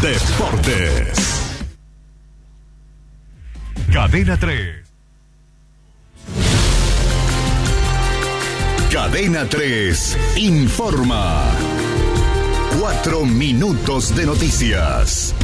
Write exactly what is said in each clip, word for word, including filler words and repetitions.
Deportes. Cadena tres. Cadena tres informa. Cuatro minutos de noticias.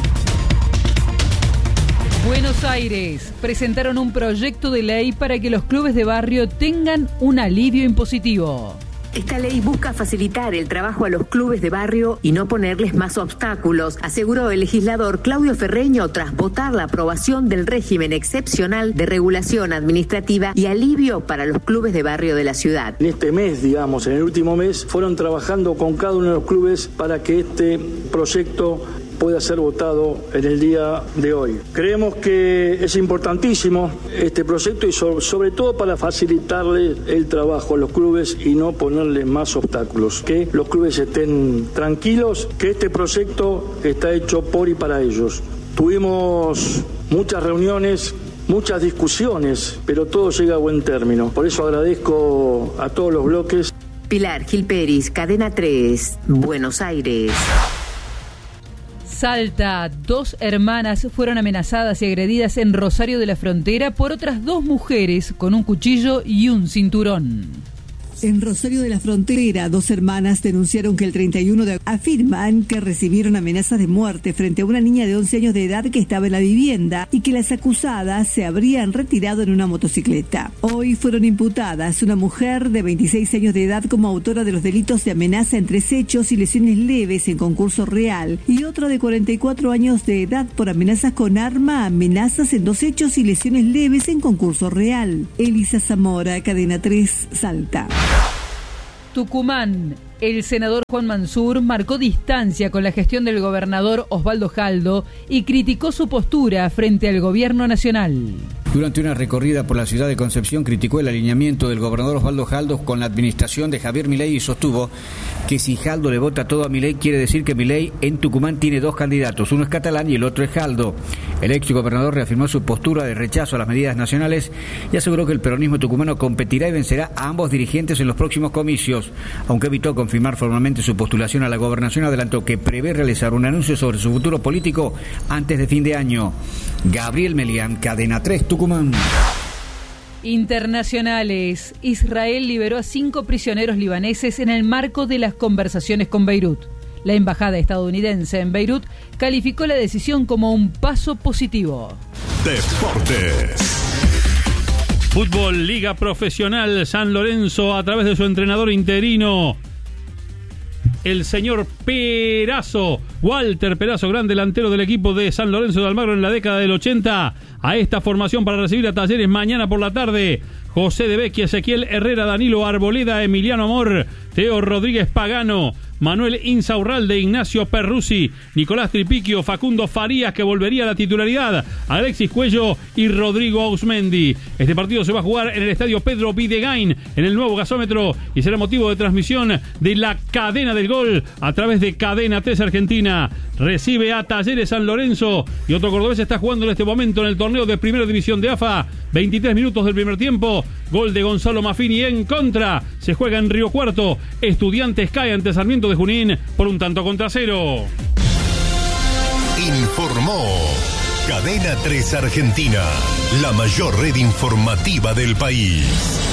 Buenos Aires presentaron un proyecto de ley para que los clubes de barrio tengan un alivio impositivo. Esta ley busca facilitar el trabajo a los clubes de barrio y no ponerles más obstáculos, aseguró el legislador Claudio Ferreño tras votar la aprobación del régimen excepcional de regulación administrativa y alivio para los clubes de barrio de la ciudad. En este mes, digamos, en el último mes, fueron trabajando con cada uno de los clubes para que este proyecto pueda ser votado en el día de hoy. Creemos que es importantísimo este proyecto y so- sobre todo para facilitarle el trabajo a los clubes y no ponerle más obstáculos. Que los clubes estén tranquilos, que este proyecto está hecho por y para ellos. Tuvimos muchas reuniones, muchas discusiones, pero todo llega a buen término. Por eso agradezco a todos los bloques. Pilar Gil Peris, Cadena tres, Buenos Aires. Salta, dos hermanas fueron amenazadas y agredidas en Rosario de la Frontera por otras dos mujeres con un cuchillo y un cinturón. En Rosario de la Frontera, dos hermanas denunciaron que el treinta y uno de afirman que recibieron amenazas de muerte frente a una niña de once años de edad que estaba en la vivienda y que las acusadas se habrían retirado en una motocicleta. Hoy fueron imputadas una mujer de veintiséis años de edad como autora de los delitos de amenaza en tres hechos y lesiones leves en concurso real y otra de cuarenta y cuatro años de edad por amenazas con arma, amenazas en dos hechos y lesiones leves en concurso real. Elisa Zamora, Cadena tres, Salta. Tucumán, el senador Juan Mansur marcó distancia con la gestión del gobernador Osvaldo Jaldo y criticó su postura frente al gobierno nacional. Durante una recorrida por la ciudad de Concepción criticó el alineamiento del gobernador Osvaldo Jaldo con la administración de Javier Milei y sostuvo que si Jaldo le vota todo a Milei quiere decir que Milei en Tucumán tiene dos candidatos, uno es catalán y el otro es Jaldo. El ex gobernador reafirmó su postura de rechazo a las medidas nacionales y aseguró que el peronismo tucumano competirá y vencerá a ambos dirigentes en los próximos comicios. Aunque evitó confirmar formalmente su postulación a la gobernación, adelantó que prevé realizar un anuncio sobre su futuro político antes de fin de año. Gabriel Melián, Cadena tres, Tucumán. Internacionales. Israel liberó a cinco prisioneros libaneses en el marco de las conversaciones con Beirut. La embajada estadounidense en Beirut calificó la decisión como un paso positivo. Deportes. Fútbol, Liga Profesional San Lorenzo a través de su entrenador interino, el señor Perazo, Walter Perazo, gran delantero del equipo de San Lorenzo de Almagro en la década del ochenta, a esta formación para recibir a Talleres mañana por la tarde. José de Vecchia, Ezequiel Herrera, Danilo Arboleda, Emiliano Amor, Teo Rodríguez Pagano, Manuel Insaurralde, Ignacio Perruzzi, Nicolás Tripiquio, Facundo Farías, que volvería a la titularidad, Alexis Cuello y Rodrigo Ausmendi. Este partido se va a jugar en el estadio Pedro Videgain, en el nuevo gasómetro, y será motivo de transmisión de la cadena del gol a través de Cadena tres Argentina. Recibe a Talleres San Lorenzo y otro cordobés está jugando en este momento en el torneo de Primera División de A F A. veintitrés minutos del primer tiempo, gol de Gonzalo Maffini en contra. Se juega en Río Cuarto. Estudiantes cae ante Sarmiento de Junín por un tanto contra cero. Informó Cadena tres Argentina, la mayor red informativa del país.